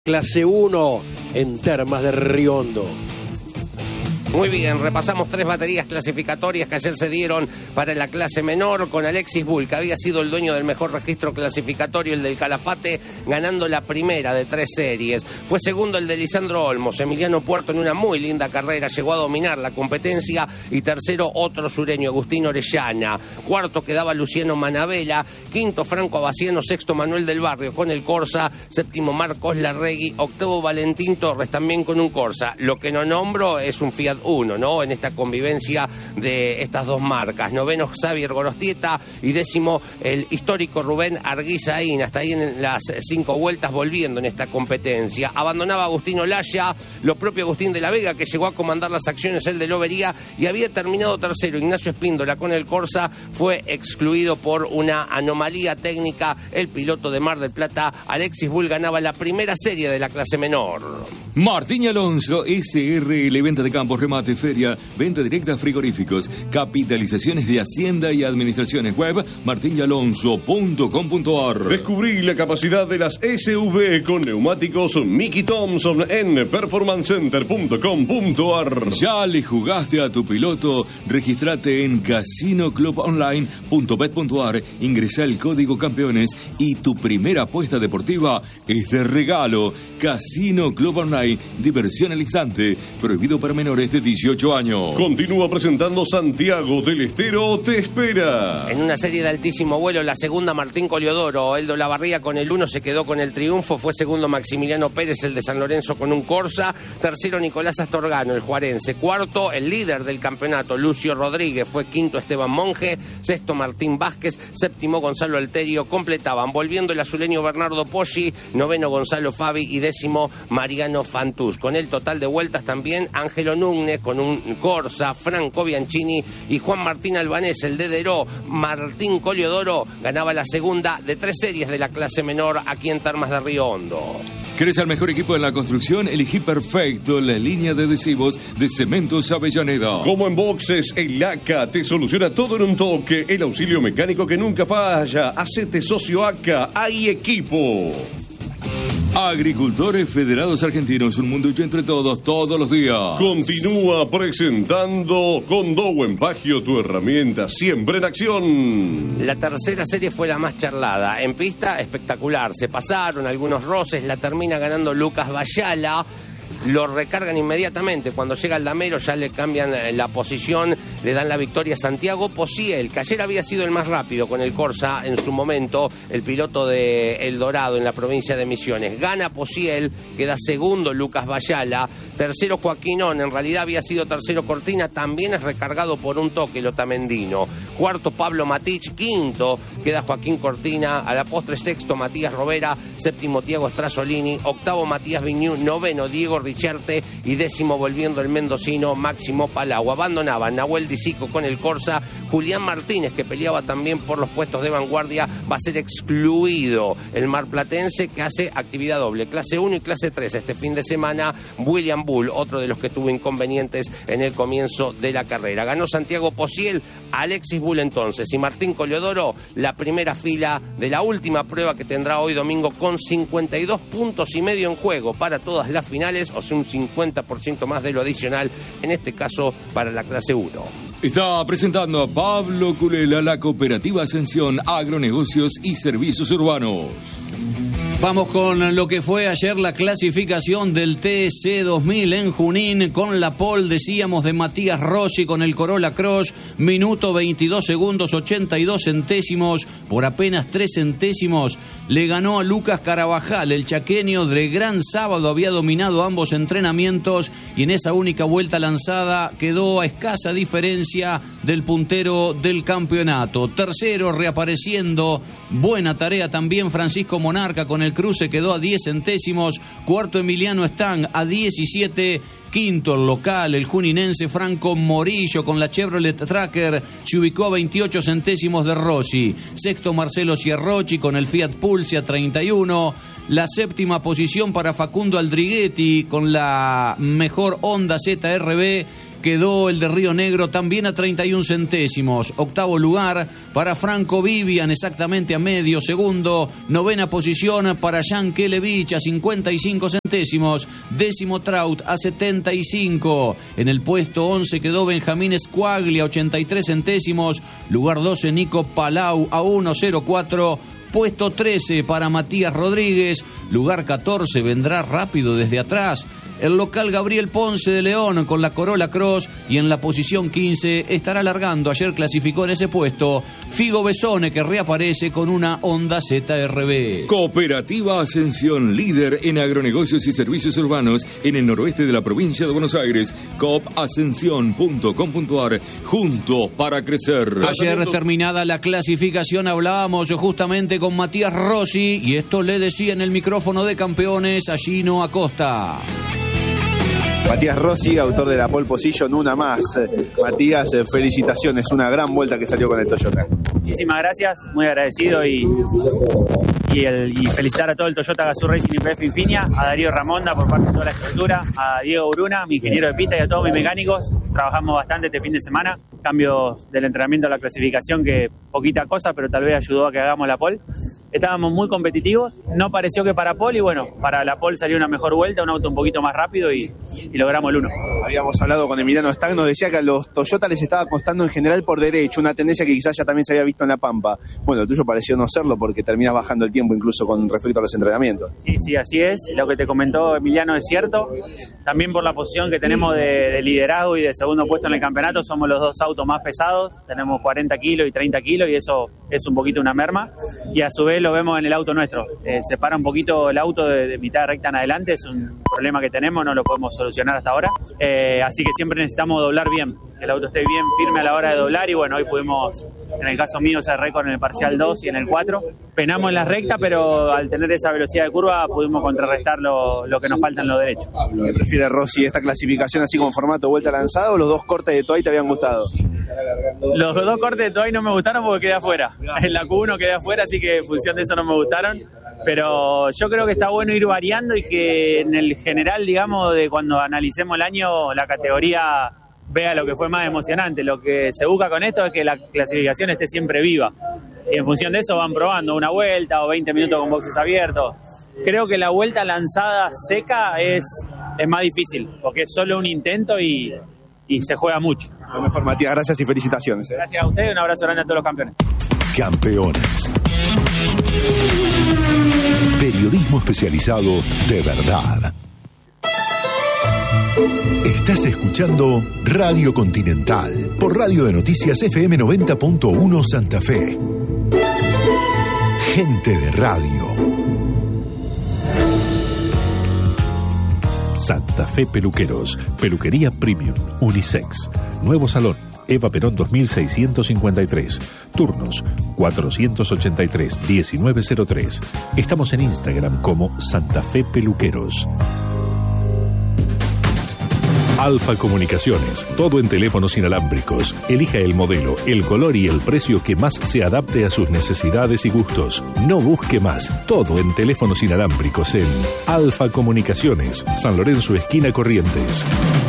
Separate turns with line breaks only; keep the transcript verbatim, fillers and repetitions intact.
Clase uno en Termas de Riondo.
Muy bien, repasamos tres baterías clasificatorias que ayer se dieron para la clase menor con Alexis Bull, que había sido el dueño del mejor registro clasificatorio, el del Calafate, ganando la primera de tres series. Fue segundo el de Lisandro Olmos. Emiliano Puerto en una muy linda carrera llegó a dominar la competencia, y tercero otro sureño, Agustín Orellana. Cuarto quedaba Luciano Manabela, quinto Franco Abaciano, sexto Manuel del Barrio con el Corsa, séptimo Marcos Larregui, octavo Valentín Torres también con un Corsa. Lo que no nombro es un Fiat Uno, ¿no? En esta convivencia de estas dos marcas. Noveno Xavier Gorostieta y décimo el histórico Rubén Arguizaín, hasta ahí en las cinco vueltas volviendo en esta competencia. Abandonaba Agustín Olaya, lo propio Agustín de la Vega, que llegó a comandar las acciones, el de Lobería, y había terminado tercero. Ignacio Espíndola con el Corsa fue excluido por una anomalía técnica. El piloto de Mar del Plata, Alexis Bull, ganaba la primera serie de la clase menor.
Martín Alonso, S R L, venta de campos, remate, feria, venta directa, frigoríficos, capitalizaciones de Hacienda y administraciones. Web martin y alonso punto com punto a r.
Descubrí la capacidad de las S U V con neumáticos Mickey Thompson en performance center punto com punto a r.
¿Ya le jugaste a tu piloto? Registrate en casino club online punto bet punto a r, ingresa el código campeones y tu primera apuesta deportiva es de regalo. Casino Club Online, diversión al instante, prohibido para menores de dieciocho años.
Continúa presentando Santiago del Estero te espera.
En una serie de altísimo vuelo, la segunda Martín Coliodoro, Eldo Lavarría con el uno se quedó con el triunfo, fue segundo Maximiliano Pérez, el de San Lorenzo, con un Corsa, tercero Nicolás Astorgano, el juarense, cuarto el líder del campeonato, Lucio Rodríguez, fue quinto Esteban Monge, sexto Martín Vázquez, séptimo Gonzalo Alterio, completaban volviendo el azuleño Bernardo Poggi, noveno Gonzalo Fabi y décimo Mariano Fantús. Con el total de vueltas también Ángelo Núñez con un Corsa, Franco Bianchini y Juan Martín Albanés, el de Deró. Martín Coliodoro ganaba la segunda de tres series de la clase menor aquí en Termas de Río Hondo.
¿Querés al mejor equipo en la construcción? Elegí perfecto la línea de adhesivos de Cementos Avellaneda.
Como en boxes, el A C A te soluciona todo en un toque. El auxilio mecánico que nunca falla. Hacete socio A C A, hay equipo.
Agricultores Federados Argentinos, un mundo hecho entre todos, todos los días.
Continúa presentando con Dowen Pagio, tu herramienta siempre en acción.
La tercera serie fue la más charlada. En pista, espectacular. Se pasaron algunos roces, la termina ganando Lucas Bayala. Lo recargan inmediatamente. Cuando llega el damero ya le cambian la posición, le dan la victoria a Santiago Posiel, que ayer había sido el más rápido con el Corsa en su momento, el piloto de El Dorado en la provincia de Misiones. Gana Posiel, queda segundo Lucas Bayala, tercero Joaquinón, en realidad había sido tercero Cortina, también es recargado por un toque Lotamendino. Cuarto Pablo Matich, quinto queda Joaquín Cortina, a la postre sexto Matías Robera, séptimo Tiago Strasolini, octavo Matías Viñú, noveno Diego Richerte y décimo volviendo el mendocino Máximo Palau. Abandonaban Nahuel Disico con el Corsa, Julián Martínez, que peleaba también por los puestos de vanguardia, va a ser excluido el marplatense, que hace actividad doble, clase uno y clase tres este fin de semana. William Bull, otro de los que tuvo inconvenientes en el comienzo de la carrera. Ganó Santiago Posiel, Alexis Bull entonces y Martín Coliodoro, la primera fila de la última prueba que tendrá hoy domingo, con cincuenta y dos puntos y medio en juego para todas las finales, o sea, un cincuenta por ciento más de lo adicional, en este caso para la clase uno.
Está presentando a Pablo Culela, la Cooperativa Ascensión, Agronegocios y Servicios Urbanos.
Vamos con lo que fue ayer la clasificación del T C dos mil en Junín, con la pole, decíamos, de Matías Rossi con el Corolla Cross, minuto veintidós segundos, ochenta y dos centésimos, por apenas tres centésimos le ganó a Lucas Carabajal, el chaqueño de Gran Sábado, había dominado ambos entrenamientos y en esa única vuelta lanzada quedó a escasa diferencia del puntero del campeonato. Tercero, reapareciendo, buena tarea también Francisco Monarca con el cruce, quedó a diez centésimos. Cuarto, Emiliano Stang a diecisiete. Quinto, el local, el juninense Franco Morillo con la Chevrolet Tracker, se ubicó a veintiocho centésimos de Rossi. Sexto, Marcelo Sierrochi con el Fiat Pulse a treinta y uno. La séptima posición para Facundo Aldriguetti con la mejor Honda Z R B, quedó el de Río Negro también a treinta y un centésimos. Octavo lugar para Franco Vivian, exactamente a medio segundo. Novena posición para Jan Kelevich a cincuenta y cinco centésimos. Décimo Traut a setenta y cinco. En el puesto once quedó Benjamín Squagli a ochenta y tres centésimos. Lugar doce Nico Palau a uno cero cuatro. Puesto trece para Matías Rodríguez. Lugar catorce vendrá rápido desde atrás el local Gabriel Ponce de León con la Corolla Cross, y en la posición quince estará largando, ayer clasificó en ese puesto, Figo Besone, que reaparece con una Honda Z R B.
Cooperativa Ascensión, líder en agronegocios y servicios urbanos en el noroeste de la provincia de Buenos Aires. coop ascensión punto com punto ar, juntos para crecer.
Ayer terminada la clasificación hablábamos justamente con Matías Rossi, y esto le decía en el micrófono de Campeones a Gino Acosta.
Matías Rossi, autor de la pole position, una más. Matías, felicitaciones, una gran vuelta que salió con el Toyota.
Muchísimas gracias, muy agradecido y, y, el, y felicitar a todo el Toyota Gazoo Racing y P F Infinia, a Darío Ramonda por parte de toda la estructura, a Diego Bruna, mi ingeniero de pista, y a todos mis mecánicos. Trabajamos bastante este fin de semana, cambios del entrenamiento a la clasificación, que poquita cosa, pero tal vez ayudó a que hagamos la pole. Estábamos muy competitivos, no pareció que para pole, y bueno, para la pole salió una mejor vuelta, un auto un poquito más rápido y, y logramos el uno.
Habíamos hablado con Emiliano Stagg, nos decía que a los Toyota les estaba costando en general por derecho, una tendencia que quizás ya también se había visto en La Pampa. Bueno, el tuyo pareció no serlo porque terminas bajando el tiempo incluso con respecto a los entrenamientos.
Sí, sí, así es, lo que te comentó Emiliano es cierto, también por la posición que tenemos de, de liderazgo y de segundo puesto en el campeonato, somos los dos autos más pesados, tenemos cuarenta kilos y treinta kilos y eso es un poquito una merma, y a su vez lo vemos en el auto nuestro, eh, se para un poquito el auto de, de mitad de recta en adelante, es un problema que tenemos, no lo podemos solucionar hasta ahora, eh, así que siempre necesitamos doblar bien, que el auto esté bien firme a la hora de doblar, y bueno, hoy pudimos, en el caso mío cerré récord en el parcial dos y en el cuatro, penamos en la recta, pero al tener esa velocidad de curva pudimos contrarrestar lo, lo que nos falta en lo derecho.
¿Qué prefiere Rossi, esta clasificación así como formato vuelta lanzada, o los dos cortes de Toay te habían gustado?
Los dos cortes de Toay no me gustaron porque quedé afuera, en la Q uno quedé afuera, así que en función de eso no me gustaron, pero yo creo que está bueno ir variando y que en el general, digamos, de cuando analicemos el año, la categoría vea lo que fue más emocionante. Lo que se busca con esto es que la clasificación esté siempre viva, y en función de eso van probando una vuelta o veinte minutos con boxes abiertos. Creo que la vuelta lanzada seca es, es más difícil, porque es solo un intento y, y se juega mucho.
Lo mejor, Matías, gracias y felicitaciones.
Gracias a ustedes, un abrazo grande a todos los campeones.
Campeones. Periodismo especializado de verdad. Estás escuchando Radio Continental por Radio de Noticias F M noventa punto uno Santa Fe. Gente de radio.
Santa Fe Peluqueros, peluquería premium, unisex. Nuevo salón, Eva Perón dos mil seiscientos cincuenta y tres. Turnos cuatrocientos ochenta y tres, diecinueve cero tres. Estamos en Instagram como Santa Fe Peluqueros. Alfa Comunicaciones, todo en teléfonos inalámbricos. Elija el modelo, el color y el precio que más se adapte a sus necesidades y gustos. No busque más, todo en teléfonos inalámbricos en Alfa Comunicaciones, San Lorenzo, esquina Corrientes.